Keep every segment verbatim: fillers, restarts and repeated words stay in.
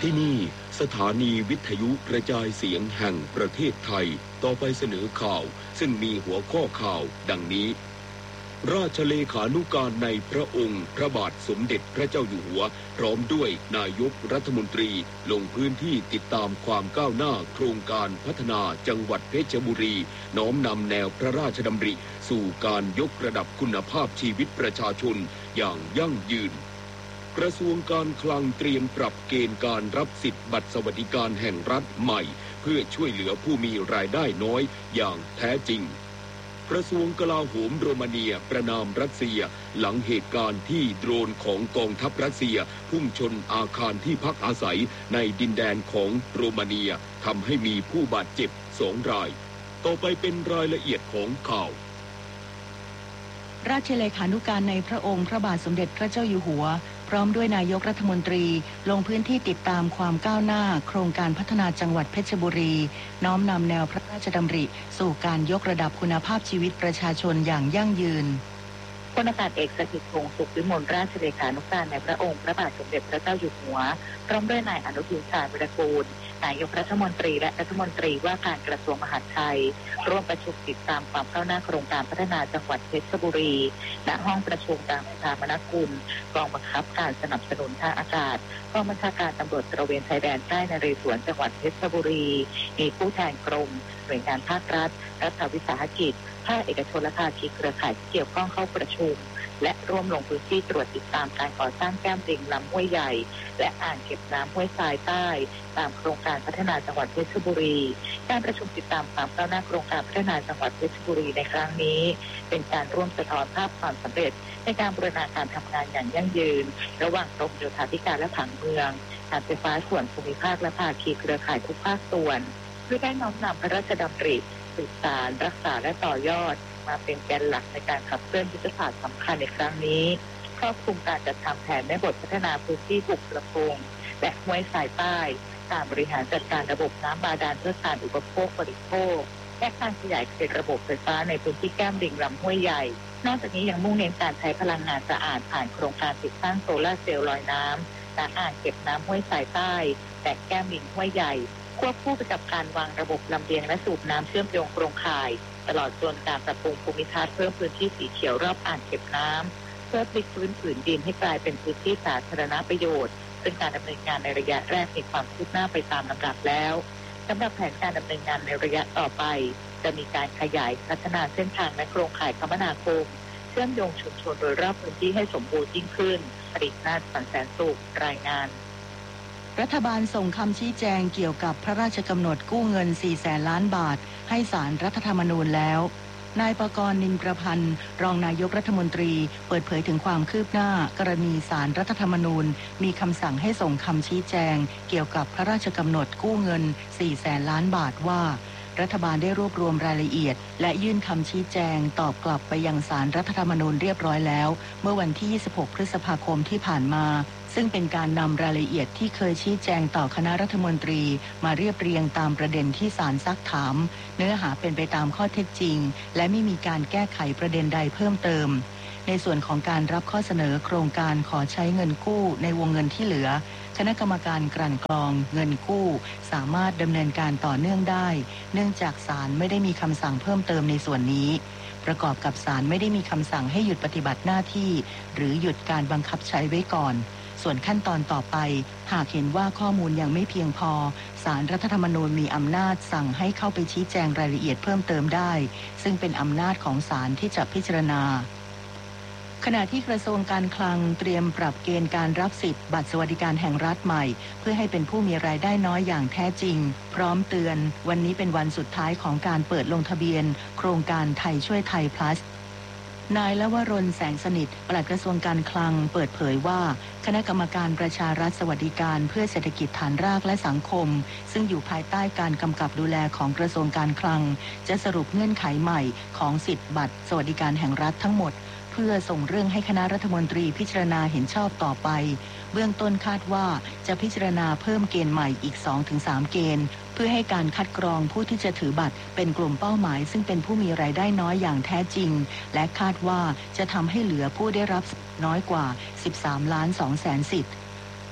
ที่นี่สถานีวิทยุกระจายเสียงแห่งประเทศไทยต่อไปเสนอข่าวซึ่งมีหัวข้อข่าวดังนี้ราชเลขานุการในพระองค์พระบาทสมเด็จพระเจ้าอยู่หัวพร้อมด้วยนายกรัฐมนตรีลงพื้นที่ติดตามความก้าวหน้าโครงการพัฒนาจังหวัดเพชรบุรีน้อมนำแนวพระราชดำริสู่การยกระดับคุณภาพชีวิตประชาชนอย่างยั่งยืนกระทรวงการคลังเตรียมปรับเกณฑ์การรับสิทธิบัตรสวัสดิการแห่งรัฐใหม่เพื่อช่วยเหลือผู้มีรายได้น้อยอย่างแท้จริงกระทรวงกลาโหมโรมาเนียประนามรัสเซียหลังเหตุการณ์ที่โดรนของกองทัพรัสเซียพุ่งชนอาคารที่พักอาศัยในดินแดนของโรมาเนียทำให้มีผู้บาดเจ็บสองรายต่อไปเป็นรายละเอียดของข่าวราชเลขานุการในพระองค์พระบาทสมเด็จพระเจ้าอยู่หัวพร้อมด้วยนายกรัฐมนตรีลงพื้นที่ติดตามความก้าวหน้าโครงการพัฒนาจังหวัดเพชรบุรีน้อมนำแนวพระราชดำริสู่การยกระดับคุณภาพชีวิตประชาชนอย่างยั่งยืนพลอากาศเอกสถิตพงษ์สุขวิมลราชเลขานุการในพระองค์พระบาทสมเด็จพระเจ้าอยู่หัวพร้อมด้วยนายอนุทินชาญวิรากูลนายกรัฐมนตรีและรัฐมนตรีว่าการกระทรวงมหาดไทยร่วมประชุมติดตามความก้าวหน้าโครงการพัฒนาจังหวัดเพชรบุรีณห้องประชุมกลางประชามนกุลกองบังคับการสนับสนุนทางอากาศกองบัญชาการตำรวจตระเวนชายแดนใต้นเรศวรจังหวัดเพชรบุรีมีผู้แทนกรมหน่วยงานภาครัฐรัฐวิสาหกิจภาคเอกชนและภาคีเครือข่ายที่เกี่ยวข้องเข้าประชุมและร่วมลงพื้นที่ตรวจติดตามการก่อสร้างแก้มลิงลำห้วยใหญ่และอ่างเก็บน้ำห้วยทรายใต้ตามโครงการพัฒนาจังหวัดเพชรบุรีการประชุมติดตามความก้าวหน้าโครงการพัฒนาจังหวัดเพชรบุรีในครั้งนี้เป็นการร่วมสะท้อนภาพความสำเร็จในการบูรณาการทำงานอย่างยั่งยืนระหว่างกรมโยธาธิการและผังเมืองการไฟฟ้าส่วนภูมิภาคและภาคีเครือข่ายทุกภาคส่วนเพื่อได้น้อมนำพระราชดำริสืบสานรักษาและต่อยอดมาเป็นแกนหลักในการขับเคลื่อนยุทธศาสตร์สำคัญในครั้งนี้ครอบคลุมการจัดทำแผนแม่บทพัฒนาพื้นที่บุกระพงและห้วยทรายใต้การบริหารจัดการระบบน้ำบาดาลเพื่อการอุปโภคบริโภคและการขยายเขตระบบไฟฟ้าในพื้นที่แก้มลิงลำห้วยใหญ่นอกจากนี้ยังมุ่งเน้นการใช้พลังงานสะอาดผ่านโครงการติดตั้งโซลาร์เซลล์ลอยน้ำณอ่างเก็บน้ำห้วยทรายใต้และแก้มลิงห้วยใหญ่ควบคู่ไปกับการวางระบบลำเลียงและสูบน้ำเชื่อมโยงโครงข่ายตลอดจนการปรับปรุงภูมิทัศน์เพิ่มพื้นที่สีเขียวรอบอ่างเก็บน้ำเพื่อพลิกฟื้นผืนดินให้กลายเป็นพื้นที่สาธารณประโยชน์ซึ่งการดำเนินงานในระยะแรกมีความคืบหน้าไปตามลำดับแล้วสำหรับแผนการดำเนินงานในระยะต่อไปจะมีการขยายพัฒนาเส้นทางและโครงข่ายคมนาคมเชื่อมโยงชุมชนโดยรอบพื้นที่ให้สมบูรณ์ยิ่งขึ้นผลิตนาฏสันแสนสุขรายงานรัฐบาลส่งคำชี้แจงเกี่ยวกับพระราชกำหนดกู้เงินสี่แสนล้านบาทให้ศาลรัฐธรรมนูญแล้วนายปกรณ์ นินประพันธ์รองนายกรัฐมนตรีเปิดเผยถึงความคืบหน้ากรณีศาลรัฐธรรมนูญมีคำสั่งให้ส่งคำชี้แจงเกี่ยวกับพระราชกำหนดกู้เงินสี่แสนล้านบาทว่ารัฐบาลได้รวบรวมรายละเอียดและยื่นคำชี้แจงตอบกลับไปยังศาลรัฐธรรมนูญเรียบร้อยแล้วเมื่อวันที่ยี่สิบหกพฤษภาคมที่ผ่านมาซึ่งเป็นการนำรายละเอียดที่เคยชี้แจงต่อคณะรัฐมนตรีมาเรียบเรียงตามประเด็นที่ศาลซักถามเนื้อหาเป็นไปตามข้อเท็จจริงและไม่มีการแก้ไขประเด็นใดเพิ่มเติมในส่วนของการรับข้อเสนอโครงการขอใช้เงินกู้ในวงเงินที่เหลือคณะกรรมการกลั่นกรองเงินกู้สามารถดำเนินการต่อเนื่องได้เนื่องจากศาลไม่ได้มีคำสั่งเพิ่มเติมในส่วนนี้ประกอบกับศาลไม่ได้มีคำสั่งให้หยุดปฏิบัติหน้าที่หรือหยุดการบังคับใช้ไว้ก่อนส่วนขั้นตอนต่อไปหากเห็นว่าข้อมูลยังไม่เพียงพอศาลรัฐธรรมนูญมีอำนาจสั่งให้เข้าไปชี้แจงรายละเอียดเพิ่มเติมได้ซึ่งเป็นอำนาจของศาลที่จะพิจารณาขณะที่กระทรวงการคลังเตรียมปรับเกณฑ์การรับสิทธิ์บัตรสวัสดิการแห่งรัฐใหม่เพื่อให้เป็นผู้มีรายได้น้อยอย่างแท้จริงพร้อมเตือนวันนี้เป็นวันสุดท้ายของการเปิดลงทะเบียนโครงการไทยช่วยไทย plusนายลวรนแสงสนิทปลัดกระทรวงการคลังเปิดเผยว่าคณะกรรมการประชารัฐสวัสดิการเพื่อเศรษฐกิจฐานรากและสังคมซึ่งอยู่ภายใต้การกำกับดูแลของกระทรวงการคลังจะสรุปเงื่อนไขใหม่ของสิทธิบัตรสวัสดิการแห่งรัฐทั้งหมดเพื่อส่งเรื่องให้คณะรัฐมนตรีพิจารณาเห็นชอบต่อไปเบื้องต้นคาดว่าจะพิจารณาเพิ่มเกณฑ์ใหม่อีก สองถึงสาม เกณฑ์เพื่อให้การคัดกรองผู้ที่จะถือบัตรเป็นกลุ่มเป้าหมายซึ่งเป็นผู้มีรายได้น้อยอย่างแท้จริงและคาดว่าจะทำให้เหลือผู้ได้รับน้อยกว่าสิบสามล้านสองแสนสิทธิ์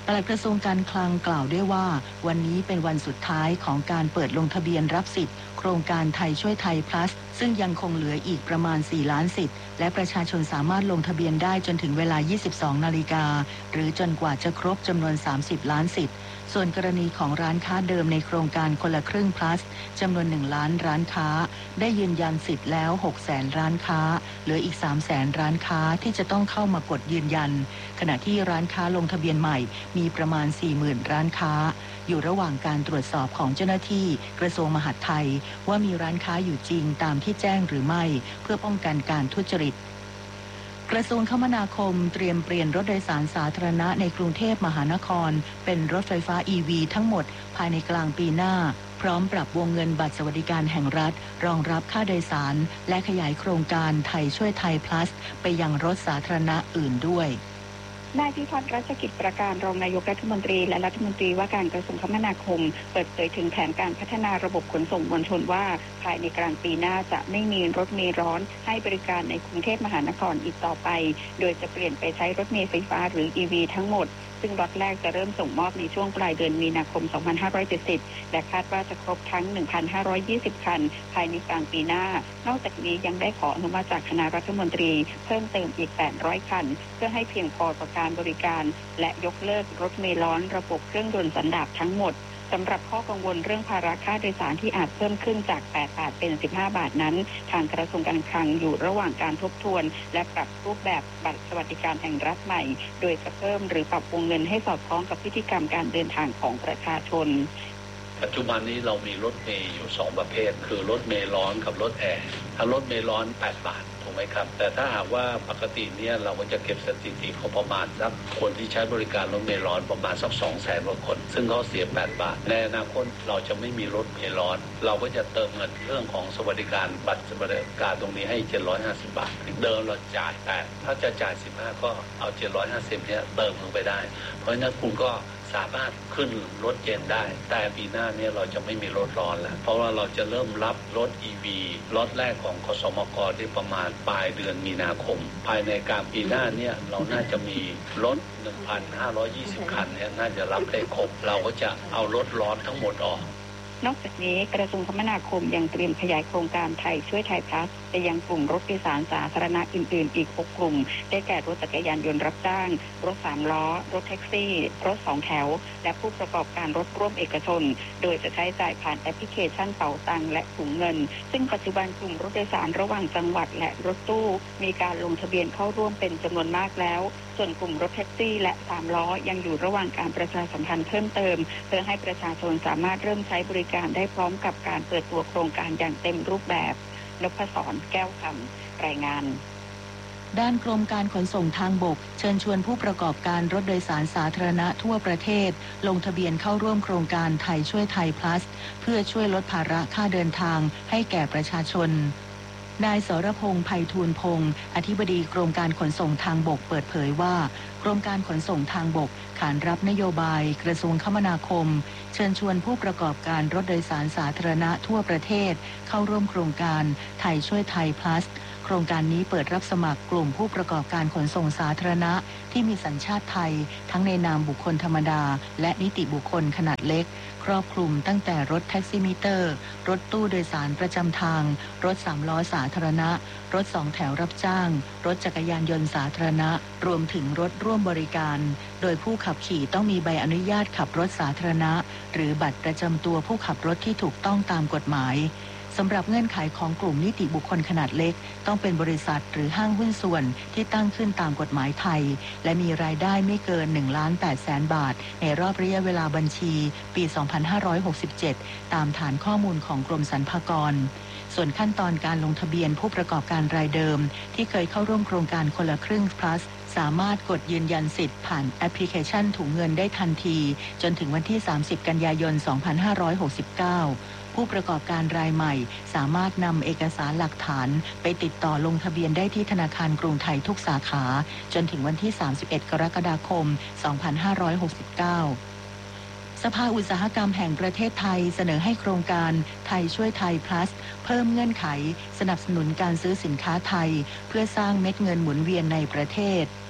ปลัดกระทรวงการคลังกล่าวด้วยว่าวันนี้เป็นวันสุดท้ายของการเปิดลงทะเบียนรับสิทธิ์โครงการไทยช่วยไทย plus ซึ่งยังคงเหลืออีกประมาณสี่ล้านสิทธิ์และประชาชนสามารถลงทะเบียนได้จนถึงเวลา ยี่สิบสองนาฬิกาหรือจนกว่าจะครบจำนวนสามสิบล้านสิทธิ์ส่วนกรณีของร้านค้าเดิมในโครงการคนละครึ่ง plus จำนวนหนึ่งล้านร้านค้าได้ยืนยันสิทธิ์แล้วหกแสนร้านค้าเหลืออีกสามแสนร้านค้าที่จะต้องเข้ามากดยืนยันขณะที่ร้านค้าลงทะเบียนใหม่มีประมาณ สี่หมื่นร้านค้าอยู่ระหว่างการตรวจสอบของเจ้าหน้าที่กระทรวงมหาดไทยว่ามีร้านค้าอยู่จริงตามที่แจ้งหรือไม่เพื่อป้องกันการทุจริตกระทรวงคมนาคมเตรียมเปลี่ยนรถโดยสารสาธารณะในกรุงเทพมหานครเป็นรถไฟฟ้า อี วี ทั้งหมดภายในกลางปีหน้าพร้อมปรับวงเงินบัตรสวัสดิการแห่งรัฐรองรับค่าโดยสารและขยายโครงการไทยช่วยไทย plus ไปยังรถสาธารณะอื่นด้วยนายพิพัฒน์รัชกิจประการรองนายกรัฐมนตรีและรัฐมนตรีว่าการกระทรวงคมนาคมเปิดเผยถึงแผนการพัฒนาระบบขนส่งมวลชนว่าภายในกลางปีหน้าจะไม่มีรถเมล์ร้อนให้บริการในกรุงเทพมหานครอีกต่อไปโดยจะเปลี่ยนไปใช้รถเมล์ไฟฟ้าหรือ อี วี ทั้งหมดซึ่งล็อตแรกจะเริ่มส่งมอบในช่วงปลายเดือนมีนาคมสองพันห้าร้อยเจ็ดสิบและคาดว่าจะครบทั้ง หนึ่งพันห้าร้อยยี่สิบ คันภายในกลางปีหน้านอกจากนี้ยังได้ขออนุมัติจากคณะรัฐมนตรีเพิ่มเติมอีกแปดร้อยคันเพื่อให้เพียงพอต่อการบริการและยกเลิกรถเมล์ร้อนระบบเครื่องยนต์สันดาปทั้งหมดสำหรับข้อกังวลเรื่องภาระค่าโดยสารที่อาจเพิ่มขึ้นจากแปดบาทเป็นสิบห้าบาทนั้นทางกระทรวงการคลังอยู่ระหว่างการทบทวนและปรับรูปแบบบัตรสวัสดิการแห่งรัฐใหม่โดยจะเพิ่มหรือปรับวงเงินให้สอดคล้องกับพฤติกรรมการเดินทางของประชาชนปัจจุบันนี้เรามีรถเมล์อยู่สองประเภทคือรถเมล์ร้อนกับรถแอร์ถ้ารถเมล์ร้อนแปดบาทถูกไหมครับแต่ถ้าหากว่าปกติเนี่ยเราก็จะเก็บสถิติของประมาณสักคนที่ใช้บริการรถเมล์ร้อนประมาณสักสองแสนกว่าคนซึ่งเขาเสียแปดบาทในอนาคตเราจะไม่มีรถเมล์ร้อนเราก็จะเติมเงินเรื่องของสวัสดิการบัตรสวัสดิการตรงนี้ให้เจ็ดร้อยห้าสิบบาทเดิมเราจ่ายแต่ถ้าจะจ่ายสิบห้าก็เอาเจ็ดร้อยห้าสิบเนี่ยเติมลงไปได้เพราะฉะนั้นคุณก็สามารถขึ้นรถเย็นได้แต่ปีหน้าเนี่ยเราจะไม่มีรถร้อนแล้วเพราะว่าเราจะเริ่มรับรถ อี วี รถแรกของคสมกที่ประมาณปลายเดือนมีนาคมภายในกลางปีหน้าเนี่ยเราน่าจะมีรถ หนึ่งพันห้าร้อยยี่สิบ คันเนี่ยน่าจะรับได้ครบเราก็จะเอารถร้อนทั้งหมดออกนอกจากนี้กระทรวงคมนาคมยังเตรียมขยายโครงการไทยช่วยไทย plus ไปยังกลุ่มรถโดยสารสาธารณะอื่นๆอีกหกกลุ่มได้แก่รถจักรยานยนต์รับจ้างรถสามล้อรถแท็กซี่รถสองแถวและผู้ประกอบการรถร่วมเอกชนโดยจะใช้จ่ายผ่านแอปพลิเคชันเป๋าตังและถุงเงินซึ่งปัจจุบันกลุ่มรถโดยสารระหว่างจังหวัดและรถตู้มีการลงทะเบียนเข้าร่วมเป็นจำนวนมากแล้วส่วนกลุ่มรถแท็กซี่และสามล้อยังอยู่ระหว่างการประชาสัมพันธ์เพิ่มเติมเพื่อให้ประชาชนสามารถเริ่มใช้บริการได้พร้อมกับการเปิดตัวโครงการอย่างเต็มรูปแบบนพศรแก้วคำรายงานด้านกรมการขนส่งทางบกเชิญชวนผู้ประกอบการรถโดยสารสาธารณะทั่วประเทศลงทะเบียนเข้าร่วมโครงการไทยช่วยไทย plus เพื่อช่วยลดภาระค่าเดินทางให้แก่ประชาชนนายสรพงษ์ไพฑูรย์พงษ์อธิบดีกรมการขนส่งทางบกเปิดเผยว่ากรมการขนส่งทางบกขานรับนโยบายกระทรวงคมนาคมเชิญชวนผู้ประกอบการรถโดยสารสาธารณะทั่วประเทศเข้าร่วมโครงการไทยช่วยไทย plus โครงการนี้เปิดรับสมัครกลุ่มผู้ประกอบการขนส่งสาธารณะที่มีสัญชาติไทยทั้งในนามบุคคลธรรมดาและนิติบุคคลขนาดเล็กครอบคลุมตั้งแต่รถแท็กซี่มิเตอร์รถตู้โดยสารประจำทางรถสามล้อสาธารณะรถสองแถวรับจ้างรถจักรยานยนต์สาธารณะรวมถึงรถร่วมบริการโดยผู้ขับขี่ต้องมีใบอนุญาตขับรถสาธารณะหรือบัตรประจำตัวผู้ขับรถที่ถูกต้องตามกฎหมายสำหรับเงื่อนไขของกลุ่มนิติบุคคลขนาดเล็กต้องเป็นบริษัทหรือห้างหุ้นส่วนที่ตั้งขึ้นตามกฎหมายไทยและมีรายได้ไม่เกิน หนึ่งล้านแปดแสน บาทในรอบระยะเวลาบัญชีปี สองพันห้าร้อยหกสิบเจ็ด ตามฐานข้อมูลของกรมสรรพากรส่วนขั้นตอนการลงทะเบียนผู้ประกอบการรายเดิมที่เคยเข้าร่วมโครงการคนละครึ่ง plus สามารถกดยืนยันสิทธิ์ผ่านแอปพลิเคชันถุงเงินได้ทันทีจนถึงวันที่ สามสิบ กันยายน สองพันห้าร้อยหกสิบเก้าผู้ประกอบการรายใหม่สามารถนำเอกสารหลักฐานไปติดต่อลงทะเบียนได้ที่ธนาคารกรุงไทยทุกสาขาจนถึงวันที่ สามสิบเอ็ด กรกฎาคม สองพันห้าร้อยหกสิบเก้าสภาอุตสาหกรรมแห่งประเทศไทยเสนอให้โครงการไทยช่วยไทย plus เพิ่มเงื่อนไขสนับสนุนการซื้อสินค้าไทยเพื่อสร้างเม็ดเงินหมุนเวียนในประเทศ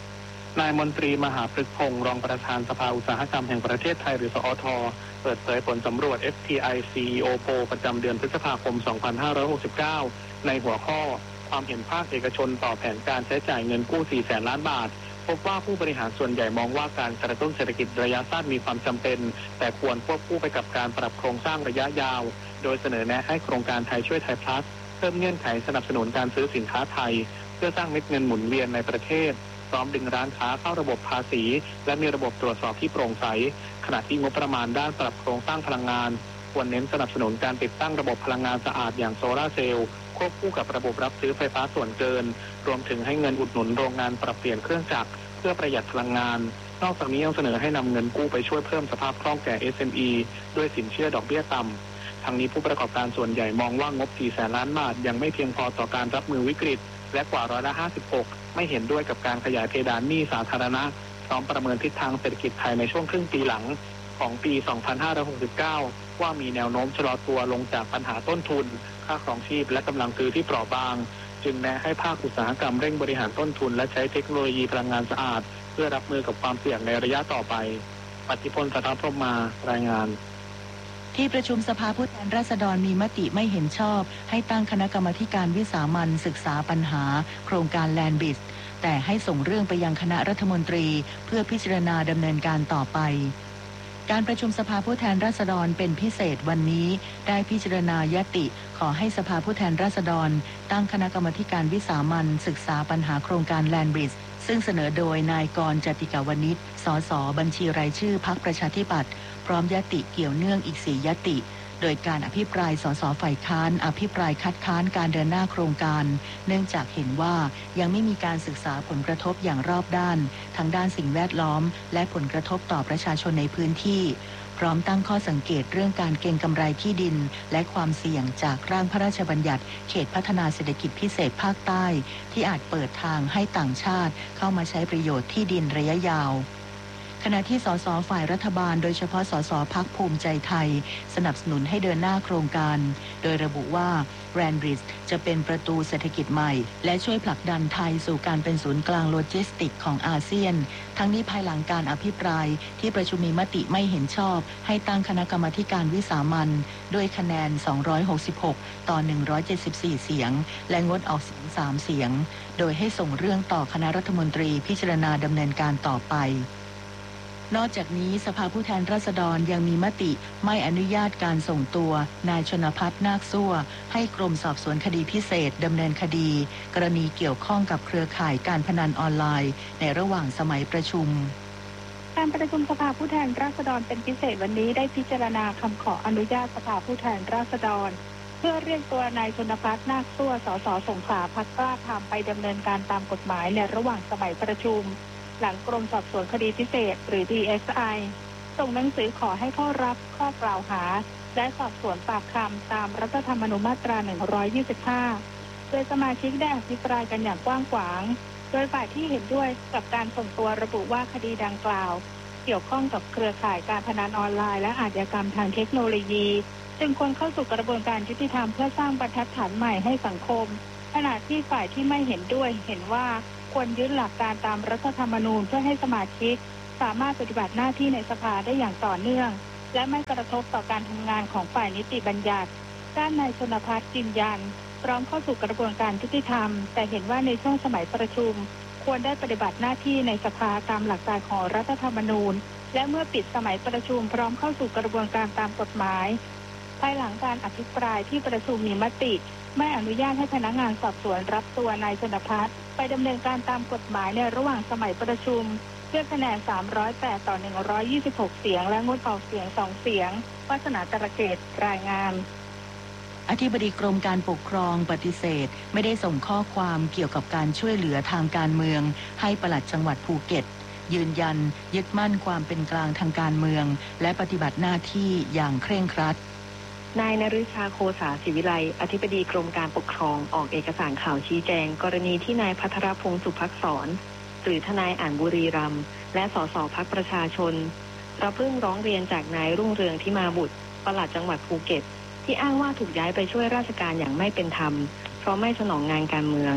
นายมนตรีมหาพฤกษ์พงษ์รองประธานสภาอุตสาหกรรมแห่งประเทศไทยหรือสอทเปิดเผยผลสำรวจ เอส ที ไอ ซี อี โอ Poll ประจำเดือนพฤษภาคม สองพันห้าร้อยหกสิบเก้า ในหัวข้อความเห็นภาคเอกชนต่อแผนการใช้จ่ายเงินกู้ สี่แสน ล้านบาทพบว่าผู้บริหารส่วนใหญ่มองว่าการกระตุ้นเศรษฐกิจระยะสั้นมีความจำเป็นแต่ควรควบคู่ไปกับการปรับโครงสร้างระยะยาวโดยเสนอแนะให้โครงการไทยช่วยไทยพลัสเพิ่มเงื่อนไขสนับสนุนการซื้อสินค้าไทยเพื่อสร้างเม็ดเงินหมุนเวียนในประเทศพร้อมดึงร้านค้าเข้าระบบภาษีและมีระบบตรวจสอบที่โปร่งใสขณะที่งบประมาณด้านปรับโครงสร้างพลังงานควรเน้นสนับสนุนการติดตั้งระบบพลังงานสะอาดอย่างโซลาร์เซลล์ควบคู่กับระบบรับซื้อไฟฟ้าส่วนเกินรวมถึงให้เงินอุดหนุนโรงงานปรับเปลี่ยนเครื่องจักรเพื่อประหยัดพลังงานนอกจากนี้ยังเสนอให้นำเงินกู้ไปช่วยเพิ่มสภาพคล่องแก่ เอส เอ็ม อี ด้วยสินเชื่อดอกเบี้ยต่ำทั้งนี้ผู้ประกอบการส่วนใหญ่มองว่างบ สี่แสน ล้านบาทยังไม่เพียงพอต่อการรับมือวิกฤตและกว่าร้อยละห้าสิบหกไม่เห็นด้วยกับการขยายเพดานหนี้สาธารณะพร้อมประเมินทิศทางเศรษฐกิจไทยในช่วงครึ่งปีหลังของปี สองพันห้าร้อยหกสิบเก้า ว่ามีแนวโน้มชะลอตัวลงจากปัญหาต้นทุนค่าครองชีพและกำลังซื้อที่เปราะบางจึงแนะให้ภาคอุตสาหกรรมเร่งบริหารต้นทุนและใช้เทคโนโลยีพลังงานสะอาดเพื่อรับมือกับความเสี่ยงในระยะต่อไปปฏิพล สัทธพรหมารายงานที่ประชุมสภาผู้แทนราษฎรมีมติไม่เห็นชอบให้ตั้งคณะกรรมาการวิสามัญศึกษาปัญหาโครงการแลนด์บิสแต่ให้ส่งเรื่องไปยังคณะรัฐมนตรีเพื่อพิจารณาดำเนินการต่อไปการประชุมสภาผู้แทนราษฎรเป็นพิเศษวันนี้ได้พิจารณายติขอให้สภาผู้แทนราษฎรตั้งคณะกรรมาการวิสามัญศึกษาปัญหาโครงการแลนด์บิสซึ่งเสนอโดยนายกรณ์จติกาวนิชสสบัญชีรายชื่อพรรคประชาธิปัตย์พร้อมยติเกี่ยวเนื่องอีกสี่ยติโดยการอภิปรายสสฝ่ายค้านอภิปรายคัดค้านการเดินหน้าโครงการเนื่องจากเห็นว่ายังไม่มีการศึกษาผลกระทบอย่างรอบด้านทั้งด้านสิ่งแวดล้อมและผลกระทบต่อประชาชนในพื้นที่พร้อมตั้งข้อสังเกตเรื่องการเก็งกำไรที่ดินและความเสี่ยงจากร่างพระราชบัญญัติเขตพัฒนาเศรษฐกิจพิเศษภาคใต้ที่อาจเปิดทางให้ต่างชาติเข้ามาใช้ประโยชน์ที่ดินระยะยาวขณะที่สสฝ่ายรัฐบาลโดยเฉพาะสสพรรคภูมิใจไทยสนับสนุนให้เดินหน้าโครงการโดยระบุว่าแลนด์บริดจ์จะเป็นประตูเศรษฐกิจใหม่และช่วยผลักดันไทยสู่การเป็นศูนย์กลางโลจิสติกของอาเซียนทั้งนี้ภายหลังการอภิปรายที่ประชุมมีมติไม่เห็นชอบให้ตั้งคณะกรรมาการวิสามัญด้วยคะแนนสองร้อยหกสิบหกต่อหนึ่งร้อยเจ็ดสิบสี่เสียงและงดออกเสียงสามเสียงโดยให้ส่งเรื่องต่อคณะรัฐมนตรีพิจารณาดำเนินการต่อไปนอกจากนี้สภาผู้แทนราษฎรยังมีมติไม่อนุญาตการส่งตัวนายชนภัทรนาคซั่วให้กรมสอบสวนคดีพิเศษดำเนินคดีกรณีเกี่ยวข้องกับเครือข่ายการพนันออนไลน์ในระหว่างสมัยประชุมการประชุมสภาผู้แทนราษฎรเป็นพิเศษวันนี้ได้พิจารณาคำขออนุญาตสภาผู้แทนราษฎรเพื่อเรียกตัวนายชนภัทรนาคซั่วสสสงขลาพรรคกล้าธรรมไปดำเนินการตามกฎหมายในระหว่างสมัยประชุมหลังกรมสอบสวนคดีพิเศษหรือ ดี เอส ไอ ส่งหนังสือขอให้เข้ารับข้อกล่าวหาและสอบสวนปากคำตามรัฐธรรมนูญมาตราหนึ่งร้อยยี่สิบห้าโดยสมาชิกได้อภิปรายกันอย่างกว้างขวางโดยฝ่ายที่เห็นด้วยกับการส่งตัวระบุว่าคดีดังกล่าวเกี่ยวข้องกับเครือข่ายการพนันออนไลน์และอาชญากรรมทางเทคโนโลยีจึงควรเข้าสู่กระบวนการยุติธรรมเพื่อสร้างบรรทัดฐานใหม่ให้สังคมขณะที่ฝ่ายที่ไม่เห็นด้วยเห็นว่าควรยึดหลักการตามรัฐธรรมนูญเพื่อให้สมาชิกสามารถปฏิบัติหน้าที่ในสภาได้อย่างต่อเนื่องและไม่กระทบต่อการทำงานของฝ่ายนิติบัญญัติด้านนายชนภัทรยืนยันพร้อมเข้าสู่กระบวนการยุติธรรมแต่เห็นว่าในช่วงสมัยประชุมควรได้ปฏิบัติหน้าที่ในสภาตามหลักการของรัฐธรรมนูญและเมื่อปิดสมัยประชุมพร้อมเข้าสู่กระบวนการตามกฎหมายภายหลังการอภิปรายที่ประชุมมีมติไม่อนุญาตให้พนักงานสอบสวนรับตัวนายชนภัทรไปดำเนินการตามกฎหมายในระหว่างสมัยประชุมเพื่อคะแนนสามร้อยแปดต่อหนึ่งร้อยยี่สิบหกเสียงและงดออกเสียงสองเสียงวาสนาตระเกตรายงานอธิบดีกรมการปกครองปฏิเสธไม่ได้ส่งข้อความเกี่ยวกับการช่วยเหลือทางการเมืองให้ปลัดจังหวัดภูเก็ตยืนยันยึดมั่นความเป็นกลางทางการเมืองและปฏิบัติหน้าที่อย่างเคร่งครัดนายนฤชาโคสาศิวิไลอธิบดีกรมการปกครองออกเอกสารข่าวชี้แจงกรณีที่นายภัทรพงษ์สุภักษรหรือทนายอ่านบุรีรัมย์และสสพรรคประชาชนรับเรื่องร้องเรียนจากนายรุ่งเรืองที่มาบุตรปลัดจังหวัดภูเก็ตที่อ้างว่าถูกย้ายไปช่วยราชการอย่างไม่เป็นธรรมเพราะไม่สนองงานการเมือง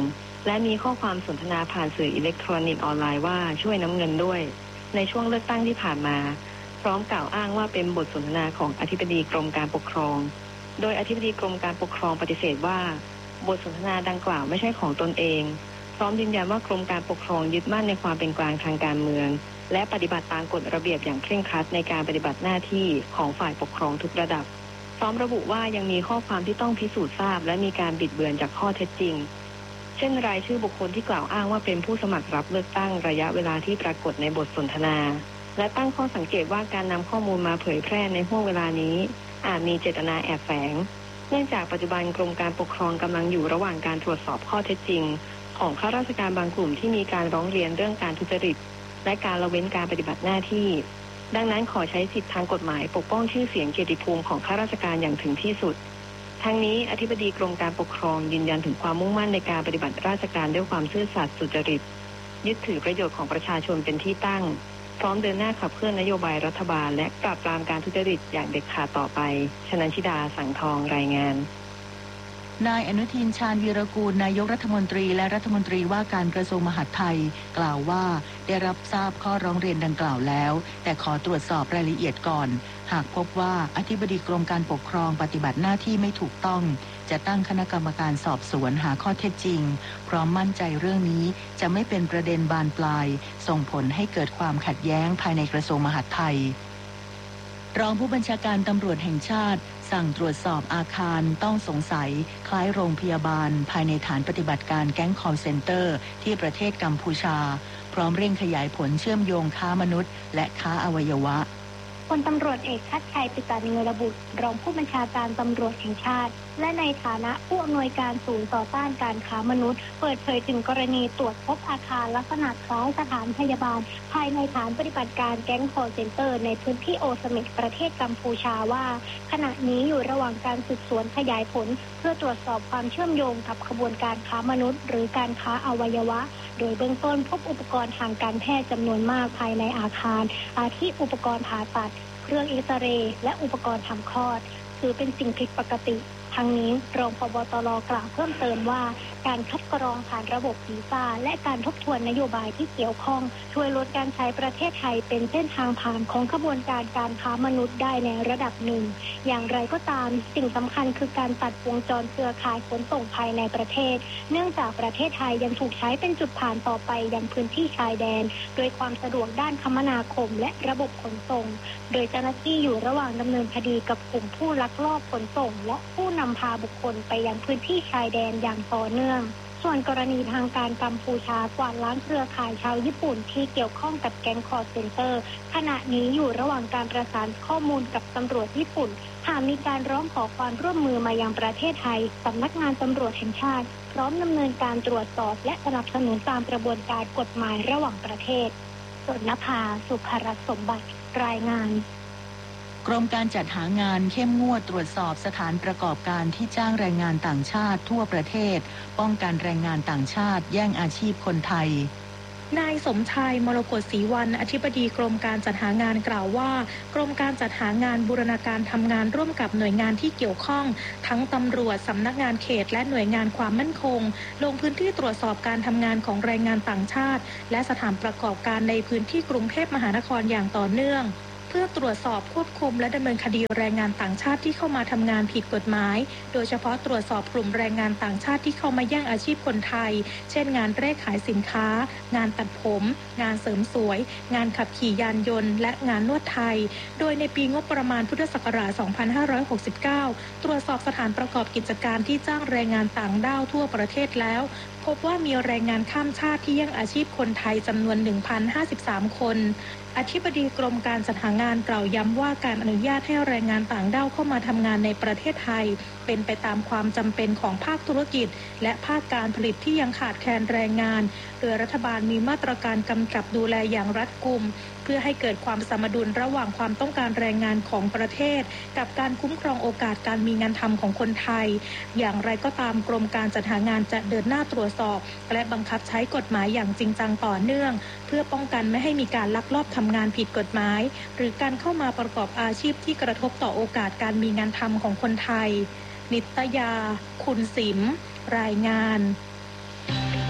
และมีข้อความสนทนาผ่านสื่ออิเล็กทรอนิกส์ออนไลน์ว่าช่วยน้ำเงินด้วยในช่วงเลือกตั้งที่ผ่านมาพร้อมกล่าวอ้างว่าเป็นบทสนทนาของอธิบดีกรมการปกครองโดยอธิบดีกรมการปกครองปฏิเสธว่าบทสนทนาดังกล่าวไม่ใช่ของตนเองพร้อมยืนยันว่ากรมการปกครองยึดมั่นในความเป็นกลางทางการเมืองและปฏิบัติตามกฎระเบียบอย่างเคร่งครัดในการปฏิบัติหน้าที่ของฝ่ายปกครองทุกระดับพร้อมระบุว่ายังมีข้อความที่ต้องพิสูจน์ทราบและมีการบิดเบือนจากข้อเท็จจริงเช่นรายชื่อบุคคลที่กล่าวอ้างว่าเป็นผู้สมัครรับเลือกตั้งระยะเวลาที่ปรากฏในบทสนทนาและตั้งข้อสังเกตว่าการนำข้อมูลมาเผยแพร่ในห่วงเวลานี้อาจมีเจตนาแอบแฝงเนื่องจากปัจจุบันกรมการปกครองกำลังอยู่ระหว่างการตรวจสอบข้อเท็จจริงของข้าราชการบางกลุ่มที่มีการร้องเรียนเรื่องการทุจริตและการละเว้นการปฏิบัติหน้าที่ดังนั้นขอใช้สิทธิทางกฎหมายปกป้องชื่อเสียงเกียรติภูมิของข้าราชการอย่างถึงที่สุดทั้งนี้อธิบดีกรมการปกครองยืนยันถึงความมุ่งมั่นในการปฏิบัติราชการด้วยความซื่อสัตย์สุจริตยึดถือประโยชน์ของประชาชนเป็นที่ตั้งพร้อมเดินหน้าขับเคลื่อนนโยบายรัฐบาลและปราบปรามการทุจริตอย่างเด็ดขาดต่อไปชนันชิดาสังทองรายงานนายอนุทินชาญวีรกูลนายกรัฐมนตรีและรัฐมนตรีว่าการกระทรวงมหาดไทยกล่าวว่าได้รับทราบข้อร้องเรียนดังกล่าวแล้วแต่ขอตรวจสอบรายละเอียดก่อนหากพบว่าอธิบดีกรมการปกครองปฏิบัติหน้าที่ไม่ถูกต้องจะตั้งคณะกรรมการสอบสวนหาข้อเท็จจริงพร้อมมั่นใจเรื่องนี้จะไม่เป็นประเด็นบานปลายส่งผลให้เกิดความขัดแย้งภายในกระทรวงมหาดไทยรองผู้บัญชาการตำรวจแห่งชาติสั่งตรวจสอบอาคารต้องสงสัยคล้ายโรงพยาบาลภายในฐานปฏิบัติการแก๊งคอลเซ็นเตอร์ที่ประเทศกัมพูชาพร้อมเร่งขยายผลเชื่อมโยงค้ามนุษย์และค้าอวัยวะพลตำรวจเอกชัดชัยปิตานิรบุตรรองผู้บัญชาการตำรวจแห่งชาติและในฐานะผู้อำนวยการศูนย์ต่อต้านการค้ามนุษย์เปิดเผยถึงกรณีตรวจพบอาคารลักษณะคล้ายสถานพยาบาลภายในฐานปฏิบัติการแก๊งคอลเซ็นเตอร์ในพื้นที่โอสเม็ดประเทศกัมพูชาว่าขณะนี้อยู่ระหว่างการสืบสวนขยายผลเพื่อตรวจสอบความเชื่อมโยงกับขบวนการค้ามนุษย์หรือการค้าอวัยวะโดยเบื้องต้นพบอุปกรณ์ทางการแพทย์จำนวนมากภายในอาคารอาทิอุปกรณ์ผ่าตัดเครื่องเอ็กซเรย์และอุปกรณ์ทำคลอดถือเป็นสิ่งผิดปกติทั้งนี้รองผบ.ตร.กล่าวเพิ่มเติมว่าการคัดกรองผ่านระบบวีซ่าและการทบทวนนโยบายที่เกี่ยวข้องช่วยลดการใช้ประเทศไทยเป็นเส้นทางผ่านของขบวนการการค้ามนุษย์ได้ในระดับหนึ่งอย่างไรก็ตามสิ่งสำคัญคือการตัดวงจรเครือข่ายขนส่งภายในประเทศเนื่องจากประเทศไทยยังถูกใช้เป็นจุดผ่านต่อไปยังพื้นที่ชายแดนโดยความสะดวกด้านคมนาคมและระบบขนส่งโดยเจ้าหน้าที่อยู่ระหว่างดำเนินคดีกับกลุ่มผู้ลักลอบขนส่งและผู้นำพาบุคคลไปยังพื้นที่ชายแดนอย่างต่อเนื่องส่วนกรณีทางการกัมพูชากวาดล้างเครือข่ายชาวญี่ปุ่นที่เกี่ยวข้องกับแก๊งคอลเซ็นเตอร์ขณะนี้อยู่ระหว่างการประสานข้อมูลกับตำรวจญี่ปุ่นหากมีการร้องขอความร่วมมือมายังประเทศไทยสำนักงานตำรวจแห่งชาติพร้อมดำเนินการตรวจสอบและสนับสนุนตามกระบวนการกฎหมายระหว่างประเทศสนภาสุภรัตน์สมบัติรายงานกรมการจัดหางานเข้มงวดตรวจสอบสถานประกอบการที่จ้างแรงงานต่างชาติทั่วประเทศป้องกันแรงงานต่างชาติแย่งอาชีพคนไทยนายสมชายมรกตศรีวรรณอธิบดีกรมการจัดหางานกล่าวว่ากรมการจัดหางานบูรณาการทำงานร่วมกับหน่วยงานที่เกี่ยวข้องทั้งตำรวจสำนักงานเขตและหน่วยงานความมั่นคงลงพื้นที่ตรวจสอบการทำงานของแรงงานต่างชาติและสถานประกอบการในพื้นที่กรุงเทพมหานครอย่างต่อเนื่องเพื่อตรวจสอบควบคุมและดำเนินคดีแรงงานต่างชาติที่เข้ามาทำงานผิดกฎหมายโดยเฉพาะตรวจสอบกลุ่มแรงงานต่างชาติที่เข้ามาแย่งอาชีพคนไทยเช่นงานเร่ขายสินค้างานตัดผมงานเสริมสวยงานขับขี่ยานยนต์และงานนวดไทยโดยในปีงบประมาณพุทธศักราช สองพันห้าร้อยหกสิบเก้า ตรวจสอบสถานประกอบกิจการที่จ้างแรงงานต่างด้าวทั่วประเทศแล้วพบว่ามีแรงงานข้ามชาติที่แย่งอาชีพคนไทยจำนวน หนึ่งพันห้าสิบสาม คนอธิบดีกรมการจัดหางานกล่าวย้ำว่าการอนุญาตให้แรงงานต่างด้าวเข้ามาทำงานในประเทศไทยเป็นไปตามความจำเป็นของภาคธุรกิจและภาคการผลิตที่ยังขาดแคลนแรงงานโดยรัฐบาลมีมาตรการกำกับดูแลอย่างรัดกุมเพื่อให้เกิดความสมดุลระหว่างความต้องการแรงงานของประเทศกับการคุ้มครองโอกาสการมีงานทำของคนไทยอย่างไรก็ตามกรมการจัดหางานจะเดินหน้าตรวจสอบและบังคับใช้กฎหมายอย่างจริงจังต่อเนื่องเพื่อป้องกันไม่ให้มีการลักลอบทำงานผิดกฎหมายหรือการเข้ามาประกอบอาชีพที่กระทบต่อโอกาสการมีงานทำของคนไทยนิตยาคุณสิมรายงาน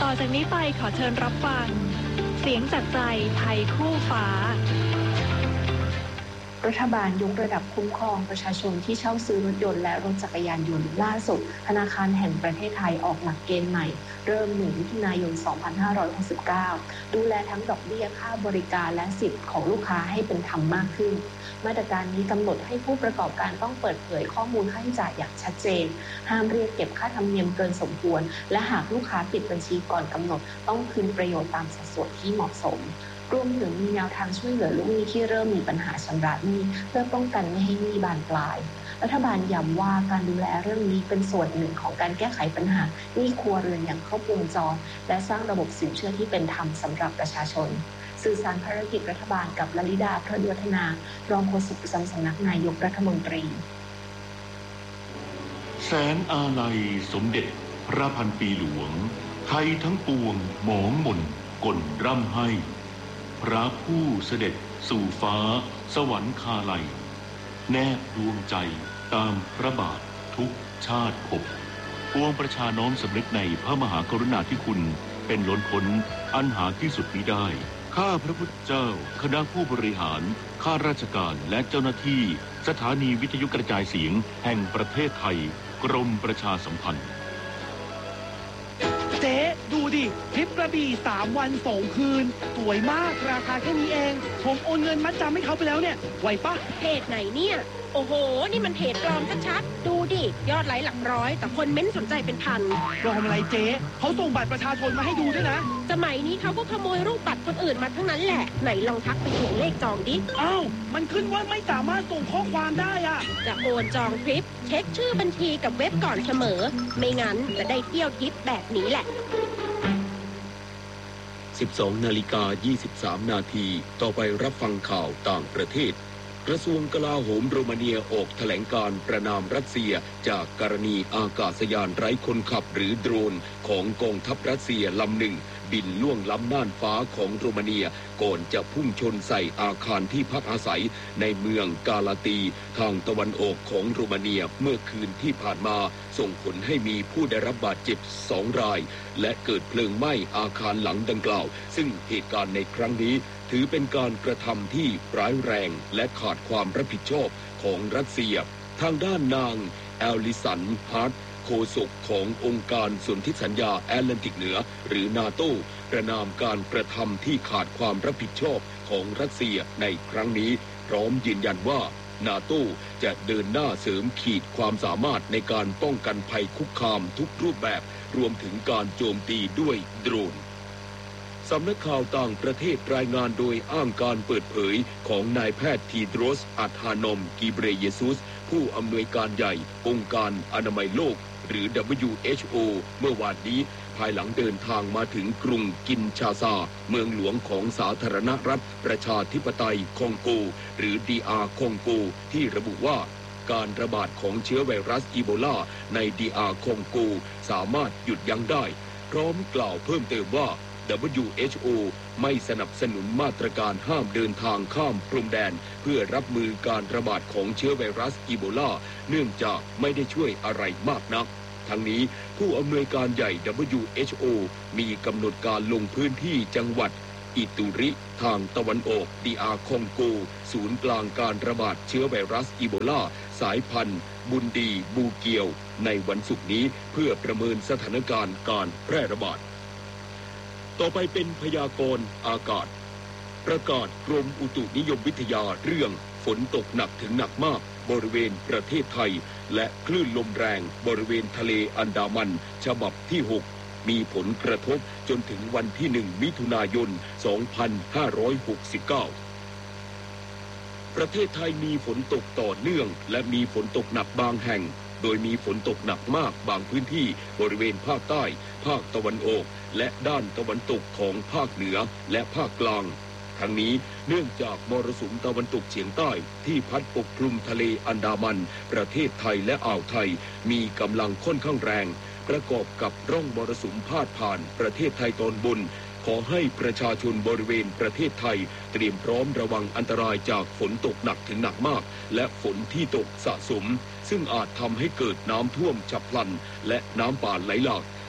ต่อจากนี้ไปขอเชิญรับฟังเสียงจากใจไทยคู่ฟ้ารัฐบาลยกระดับคุ้มครองประชาชนที่เช่าซื้อรถยนต์และรถจักรยานยนต์ล่าสุดธนาคารแห่งประเทศไทยออกหลักเกณฑ์ใหม่เริ่มหนึ่งมิถุนายนสองพันห้าร้อยหกสิบเก้าดูแลทั้งดอกเบี้ยค่าบริการและสิทธิ์ของลูกค้าให้เป็นธรรมมากขึ้นมาตรการนี้กำหนดให้ผู้ประกอบการต้องเปิดเผยข้อมูลค่าใช้จ่ายอย่างชัดเจนห้ามเรียกเก็บค่าธรรมเนียมเกินสมควรและหากลูกค้าปิดบัญชีก่อนกำหนดต้องคืนประโยชน์ตามสัดส่วนที่เหมาะสมรวมถึงมีแนวทางช่วยเหลือลูกหนี้ที่เริ่มมีปัญหาชำระหนี้เพื่อป้องกันไม่ให้หนี้บานปลายรัฐบาลย้ำว่าการดูแลเรื่องนี้เป็นส่วนหนึ่งของการแก้ไขปัญหาหนี้ครัวเรือนอย่างครบวงจรและสร้างระบบสินเชื่อที่เป็นธรรมสำหรับประชาชนสื่อสารภารกิจรัฐบาลกับลลิดาพระวัฒนารองโฆษกประจำสำนักนายกรัฐมนตรีแสนอาลัยสมเด็จพระพันปีหลวงไทยทั้งปวงหมองมนกลร่ำให้พระผู้เสด็จสู่ฟ้าสวรรคาลัยแนบดวงใจตามพระบาททุกชาติภพปวงประชาน้อมสำนึกในพระมหากรุณาธิคุณเป็นล้นพ้นอันหาที่สุดมิได้ข้าพระพุทธเจ้าคณะผู้บริหารข้าราชการและเจ้าหน้าที่สถานีวิทยุกระจายเสียงแห่งประเทศไทยกรมประชาสัมพันธ์เจ๊ดูดิทริปกระบี่สามวันสองคืนสวยมากราคาแค่นี้เองผมโอนเงินมัดจำให้เขาไปแล้วเนี่ยไหวปะเพจไหนเนี่ยโอ้โหนี่มันเพจปลอมชัดๆดูดิยอดไลค์หลักร้อยแต่คนเม้นสนใจเป็นพันปลอมอะไรเจ๊เขาส่งบัตรประชาชนมาให้ดูด้วยนะสมัยนี้เขาก็ขโมยรูปบัตรคนอื่นมาทั้งนั้นแหละไหนลองทักไปถึงเลขจองดิอ้าวมันขึ้นว่าไม่สามารถส่งข้อความได้อะจะโอนจองทริปเช็คชื่อบัญชีกับเว็บก่อนเสมอไม่งั้นจะได้เที่ยวทริปแบบนี้แหละสิบสองนาฬิกายี่สิบสามนาทีต่อไปรับฟังข่าวต่างประเทศกระทรวงกลาโหมโรมาเนียออกแถลงการประณามรัสเซียจากกรณีอากาศยานไร้คนขับหรือโดรนของกองทัพรัสเซียลำหนึ่งบินล่วงล้ำน่านฟ้าของโรมาเนียก่อนจะพุ่งชนใส่อาคารที่พักอาศัยในเมืองกาลาตีทางตะวันออกของโรมาเนียเมื่อคืนที่ผ่านมาส่งผลให้มีผู้ได้รับบาดเจ็บสองรายและเกิดเพลิงไหม้อาคารหลังดังกล่าวซึ่งเหตุการณ์ในครั้งนี้ถือเป็นการกระทำที่ร้ายแรงและขาดความรับผิดชอบของรัสเซียทางด้านนางแอลลิสันฮาร์ทโฆษกขององค์การสนธิสัญญาแอตแลนติกเหนือหรือนาโต้ประณามการกระทำที่ขาดความรับผิดชอบของรัสเซียในครั้งนี้พร้อมยืนยันว่านาโต้จะเดินหน้าเสริมขีดความสามารถในการป้องกันภัยคุกคามทุกรูปแบบรวมถึงการโจมตีด้วยโดรนสำนักข่าวต่างประเทศรายงานโดยอ้างการเปิดเผยของนายแพทย์ทีโดรส อัธานอม กีเบรเยซุสผู้อำนวยการใหญ่องค์การอนามัยโลกหรือ ดับเบิลยู เอช โอ เมื่อวานนี้ภายหลังเดินทางมาถึงกรุงกินชาซาเมืองหลวงของสาธารณรัฐประชาธิปไตยคองโกหรือ ดี อาร์ คองโกที่ระบุว่าการระบาดของเชื้อไวรัสอีโบลาใน ดี อาร์ คองโกสามารถหยุดยั้งได้พร้อมกล่าวเพิ่มเติมว่าดับเบิลยู เอช โอ ไม่สนับสนุนมาตรการห้ามเดินทางข้ามพรมแดนเพื่อรับมือการระบาดของเชื้อไวรัสอีโบลาเนื่องจากไม่ได้ช่วยอะไรมากนักทั้งนี้ผู้อำนวยการใหญ่ ดับเบิลยู เอช โอ มีกำหนดการลงพื้นที่จังหวัดอิตุริทางตะวันออก ดี อาร์ คองโกศูนย์กลางการระบาดเชื้อไวรัสอีโบลาสายพันธุ์บุนดีบูเกียวในวันศุกร์นี้เพื่อประเมินสถานการณ์การแพร่ระบาดต่อไปเป็นพยากรณ์อากาศประกาศกรมอุตุนิยมวิทยาเรื่องฝนตกหนักถึงหนักมากบริเวณประเทศไทยและคลื่นลมแรงบริเวณทะเลอันดามันฉบับที่หกมีผลกระทบจนถึงวันที่หนึ่งมิถุนายนสองพันห้าร้อยหกสิบเก้าประเทศไทยมีฝนตกต่อเนื่องและมีฝนตกหนักบางแห่งโดยมีฝนตกหนักมากบางพื้นที่บริเวณภาคใต้ภาคตะวันออกและด้านตะวันตกของภาคเหนือและภาคกลางทั้งนี้เนื่องจากมรสุมตะวันตกเฉียงใต้ที่พัดปกคลุมทะเลอันดามันประเทศไทยและอ่าวไทยมีกำลังค่อนข้างแรงประกอบกับร่องมรสุมพาดผ่านประเทศไทยตอนบนขอให้ประชาชนบริเวณประเทศไทยเตรียมพร้อมระวังอันตรายจากฝนตกหนักถึงหนักมากและฝนที่ตกสะสมซึ่งอาจทำให้เกิดน้ำท่วมฉับพลันและน้ำป่าไหลหลาก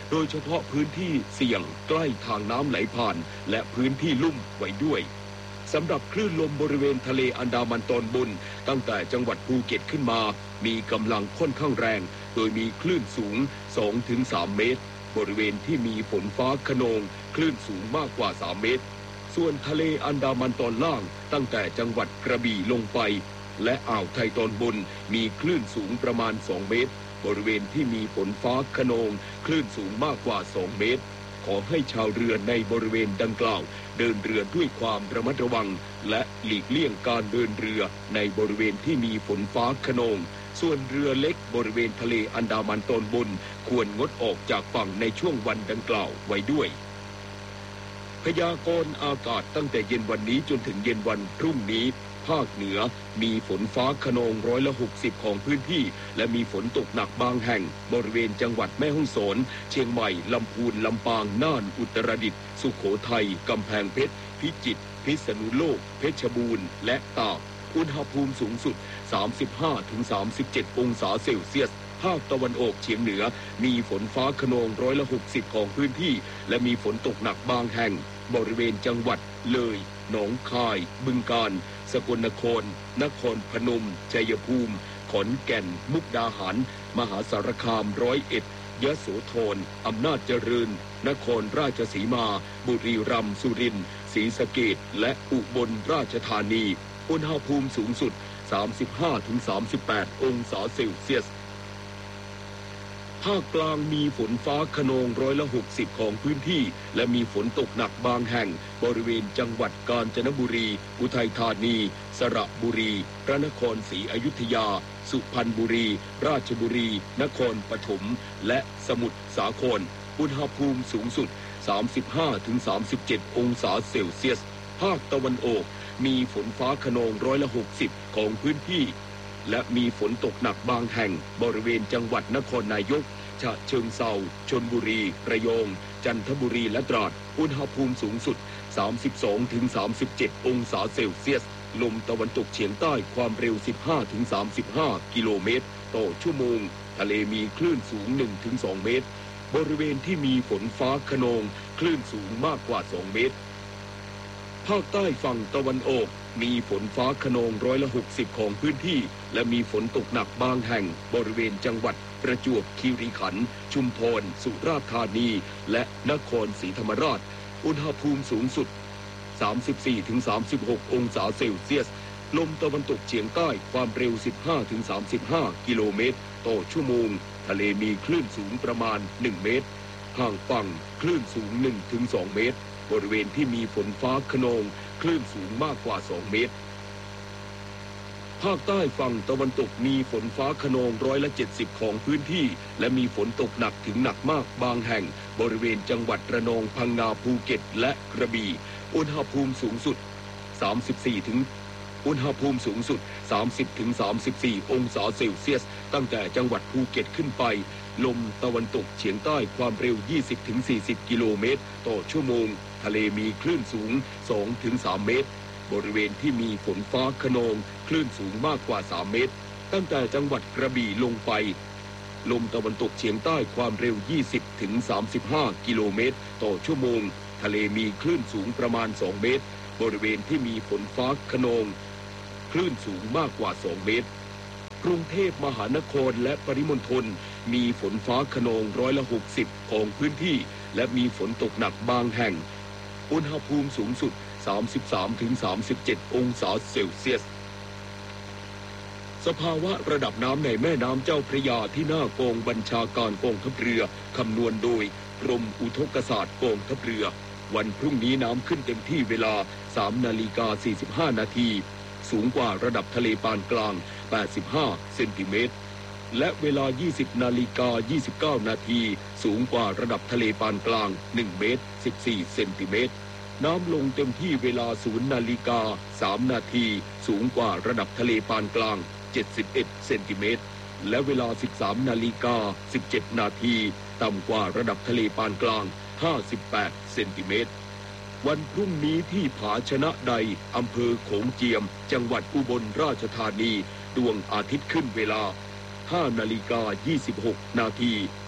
โดยเฉพาะพื้นที่เสี่ยงใกล้ทางน้ำไหลผ่านและพื้นที่ลุ่มไว้ด้วยสำหรับคลื่นลมบริเวณทะเลอันดามันตอนบนตั้งแต่จังหวัดภูเก็ตขึ้นมามีกำลังค่อนข้างแรงโดยมีคลื่นสูง สองถึงสาม เมตรบริเวณที่มีฝนฟ้าคะนองคลื่นสูงมากกว่าสามเมตรส่วนทะเลอันดามันตอนล่างตั้งแต่จังหวัดกระบี่ลงไปและอ่าวไทยตอนบนมีคลื่นสูงประมาณสองเมตรบริเวณที่มีฝนฟ้าคะนองคลื่นสูงมากกว่าสองเมตรขอให้ชาวเรือในบริเวณดังกล่าวเดินเรือด้วยความระมัดระวังและหลีกเลี่ยงการเดินเรือในบริเวณที่มีฝนฟ้าคะนองส่วนเรือเล็กบริเวณทะเลอันดามันตอนบนควรงดออกจากฝั่งในช่วงวันดังกล่าวไว้ด้วยพยากรณ์อากาศตั้งแต่เย็นวันนี้จนถึงเย็นวันพรุ่งนี้ภาคเหนือมีฝนฟ้าคะนองร้อยละหกสิบของพื้นที่และมีฝนตกหนักบางแห่งบริเวณจังหวัดแม่ฮ่องสอนเชียงใหม่ลำพูนลำปางน่านอุตรดิตถ์สุโขทัยกำแพงเพชรพิจิตรพิษณุโลกเพชรบูรณ์และตากอุณหภูมิสูงสุด สามสิบห้าถึงสามสิบเจ็ด องศาเซลเซียสภาคตะวันออกเฉียงเหนือมีฝนฟ้าคะนองร้อยละหกสิบของพื้นที่และมีฝนตกหนักบางแห่งบริเวณจังหวัดเลยหนองคายบึงกาฬสกลนครนครพนมชัยภูมิขอนแก่นมุกดาหารมหาสารคามร้อยเอ็ดยโสธรอำนาจเจริญนครราชสีมาบุรีรัมย์สุรินทร์ศรีสะเกษและอุบลราชธานีอุณหภูมิสูงสุด สามสิบห้าถึงสามสิบแปด องศาเซลเซียสภาคกลางมีฝนฟ้าคะนองร้อยละหกสิบของพื้นที่และมีฝนตกหนักบางแห่งบริเวณจังหวัดกาญจนบุรีอุทัยธานีสระบุรีพระนครศรีอยุธยาสุพรรณบุรีราชบุรีนครปฐมและสมุทรสาครอุณหภูมิสูงสุด สามสิบห้าถึงสามสิบเจ็ด องศาเซลเซียสภาคตะวันออกมีฝนฟ้าคะนองร้อยละหกสิบของพื้นที่และมีฝนตกหนักบางแห่งบริเวณจังหวัดนครนายกฉะเชิงเทราชลบุรีระยองจันทบุรีและตราดอุณหภูมิสูงสุด สามสิบสองถึงสามสิบเจ็ด องศาเซลเซียสลมตะวันตกเฉียงใต้ความเร็ว สิบห้าถึงสามสิบห้า กิโลเมตรต่อชั่วโมงทะเลมีคลื่นสูง หนึ่งถึงสอง เมตรบริเวณที่มีฝนฟ้าคะนองคลื่นสูงมากกว่าสองเมตรภาคใต้ฝั่งตะวันออกมีฝนฟ้าคะนองร้อยละหกสิบของพื้นที่และมีฝนตกหนักบางแห่งบริเวณจังหวัดประจวบคีรีขันธ์ชุมพรสุราษฎร์ธานีและนครศรีธรรมราชอุณหภูมิสูงสุด สามสิบสี่ถึงสามสิบหก องศาเซลเซียสลมตะวันตกเฉียงใต้ความเร็ว สิบห้าถึงสามสิบห้า กิโลเมตรต่อชั่วโมงทะเลมีคลื่นสูงประมาณหนึ่งเมตรห่างฝั่งคลื่นสูง หนึ่งถึงสอง เมตรบริเวณที่มีฝนฟ้าคะนองคลื่นสูงมากกว่าสองเมตรภาคใต้ฝั่งตะวันตกมีฝนฟ้าคะนองร้อยละเจ็ดสิบของพื้นที่และมีฝนตกหนักถึงหนักมากบางแห่งบริเวณจังหวัดระนองพังงาภูเก็ตและกระบี่อุณหภูมิสูงสุดสามสิบสี่ถึงอุณหภูมิสูงสุด สามสิบถึงสามสิบสี่ องศาเซลเซียสตั้งแต่จังหวัดภูเก็ตขึ้นไปลมตะวันตกเฉียงใต้ความเร็ว ยี่สิบถึงสี่สิบ กิโลเมตรต่อชั่วโมงทะเลมีคลื่นสูง สองถึงสาม เมตรบริเวณที่มีฝนฟ้าคะนองคลื่นสูงมากกว่าสามเมตรตั้งแต่จังหวัดกระบี่ลงไปลมตะวันตกเฉียงใต้ความเร็ว ยี่สิบถึงสามสิบห้า กิโลเมตรต่อชั่วโมงทะเลมีคลื่นสูงประมาณสองเมตรบริเวณที่มีฝนฟ้าคะนองคลื่นสูงมากกว่าสองเมตรกรุงเทพมหานครและปริมณฑลมีฝนฟ้าคะนองร้อยละหกสิบของพื้นที่และมีฝนตกหนักบางแห่งอุณหภูมิสูงสุด สามสิบสามถึงสามสิบเจ็ด องศาเซลเซียสสภาวะระดับน้ำในแม่น้ำเจ้าพระยาที่หน้ากองบัญชาการกองทัพเรือคำนวณโดยกรมอุทกศาสตร์กองทัพเรือวันพรุ่งนี้น้ำขึ้นเต็มที่เวลา สามนาฬิกาสี่สิบห้า นาทีสูงกว่าระดับทะเลปานกลางแปดสิบห้าเซนติเมตรและเวลา ยี่สิบนาฬิกายี่สิบเก้า นาทีสูงกว่าระดับทะเลปานกลางหนึ่งเมตรสิบสี่เซนติเมตรน้ำลงเต็มที่เวลา ศูนย์นาฬิกาสาม นาทีสูงกว่าระดับทะเลปานกลางเจ็ดสิบเอ็ดเซนติเมตรและเวลา สิบสามนาฬิกาสิบเจ็ด นาทีต่ำกว่าระดับทะเลปานกลางห้าสิบแปดเซนติเมตรวันพรุ่งนี้ที่ผาชนะใดอำเภอโขงเจียมจังหวัดอุบลราชธานีดวงอาทิตย์ขึ้นเวลา ห้านาฬิกายี่สิบหก นาที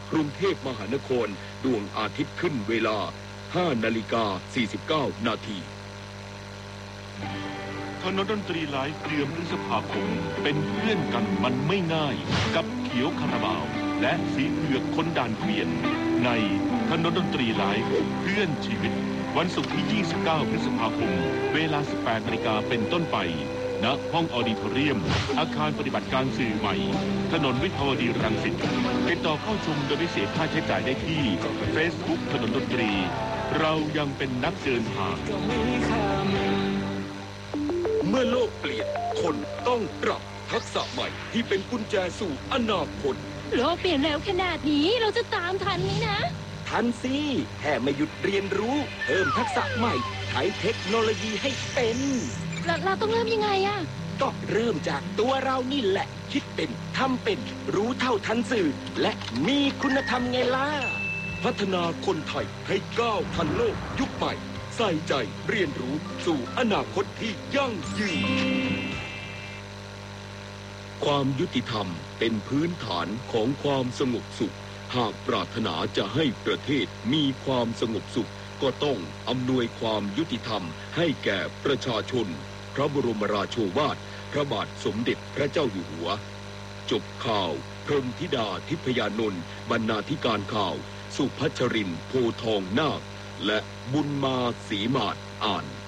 กรุงเทพมหานครดวงอาทิตย์ขึ้นเวลา ห้านาฬิกาสี่สิบเก้า นาทีคณะดนตรีไลฟ์เดือนพฤษภาคมเป็นเพื่อนกันมันไม่ง่ายกับเขียวคาราบาวและสีเผือกคนด่านเกวียนในคณะดนตรีไลฟ์เพื่อนชีวิตวันศุกร์ที่ยี่สิบเก้าพฤษภาคมเวลา สิบแปดนาฬิกาเป็นต้นไปณห้องออดิทอเรียมอาคารปฏิบัติการสื่อใหม่ถนนวิภาวดีรังสิตติดต่อเข้าชมโดยไม่เสียค่าใช้จ่ายได้ที่ Facebook ถนนดนตรีเรายังเป็นนักเดินทางเมื่อโลกเปลี่ยนคนต้องปรับทักษะใหม่ที่เป็นกุญแจสู่อนาคตโลกเปลี่ยนแล้วขนาดนี้เราจะตามทันไหมนะทันสิแค่ไม่หยุดเรียนรู้เพิ่มทักษะใหม่ใช้เทคโนโลยีให้เป็นเราต้องเริ่มยังไงอะก็เริ่มจากตัวเรานี่แหละคิดเป็นทำเป็นรู้เท่าทันสื่อและมีคุณธรรมไงล่ะพัฒนาคนไทยให้ก้าวทันโลกยุคใหม่ใส่ใจเรียนรู้สู่อนาคตที่ยั่งยืนความยุติธรรมเป็นพื้นฐานของความสงบสุขหากปรารถนาจะให้ประเทศมีความสงบสุขก็ต้องอำนวยความยุติธรรมให้แก่ประชาชนพระบรมราโชวาทพระบาทสมเด็จพระเจ้าอยู่หัวจบข่าวพรหมธิดาทิพยานนท์บรรณาธิการข่าวสุพัชรินทร์โพทองนาคและบุญมาศรีมาศอ่าน